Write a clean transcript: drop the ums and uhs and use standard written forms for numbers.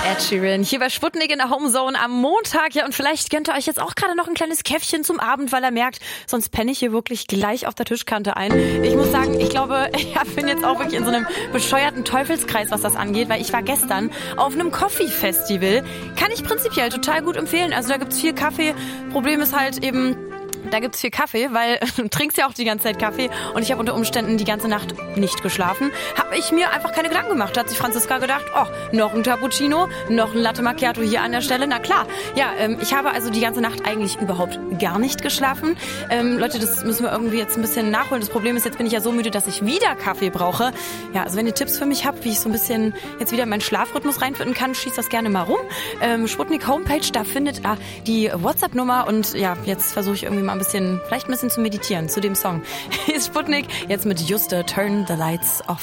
Ed Sheeran hier bei Sputnik in der Homezone am Montag. Ja, und vielleicht gönnt ihr euch jetzt auch gerade noch ein kleines Käffchen zum Abend, weil er merkt, sonst penne ich hier wirklich gleich auf der Tischkante ein. Ich muss sagen, ich glaube, ich bin jetzt auch wirklich in so einem bescheuerten Teufelskreis, was das angeht, weil ich war gestern auf einem Coffee-Festival. Kann ich prinzipiell total gut empfehlen. Also da gibt's viel Kaffee. Problem ist halt eben, da gibt's viel Kaffee, weil du trinkst ja auch die ganze Zeit Kaffee und ich habe unter Umständen die ganze Nacht nicht geschlafen. Habe ich mir einfach keine Gedanken gemacht. Da hat sich Franziska gedacht, noch ein Cappuccino, noch ein Latte Macchiato hier an der Stelle. Na klar, ja, ich habe also die ganze Nacht eigentlich überhaupt gar nicht geschlafen. Leute, das müssen wir irgendwie jetzt ein bisschen nachholen. Das Problem ist, jetzt bin ich ja so müde, dass ich wieder Kaffee brauche. Ja, also wenn ihr Tipps für mich habt, wie ich so ein bisschen jetzt wieder in meinen Schlafrhythmus reinfinden kann, schießt das gerne mal rum. Sputnik Homepage, da findet ihr die WhatsApp-Nummer und ja, jetzt versuche ich irgendwie mal vielleicht ein bisschen zu meditieren zu dem Song. Hier ist Sputnik, jetzt mit Juste Turn the Lights Off.